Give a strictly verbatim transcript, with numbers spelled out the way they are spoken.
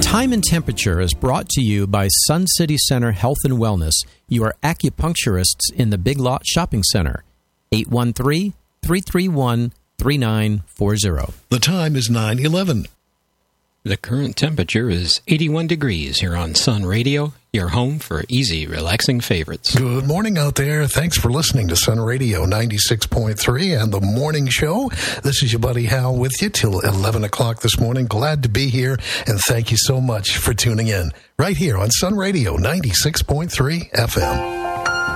Time and Temperature is brought to you by Sun City Center Health and Wellness, your acupuncturists in the Big Lot Shopping Center. eight one three, three three one, three nine four zero. The time is nine eleven. The current temperature is eighty-one degrees here on Sun Radio, your home for easy, relaxing favorites. Good morning out there. Thanks for listening to Sun Radio ninety-six point three and the Morning Show. This is your buddy Hal with you till eleven o'clock this morning. Glad to be here, and thank you so much for tuning in right here on Sun Radio ninety-six point three F M.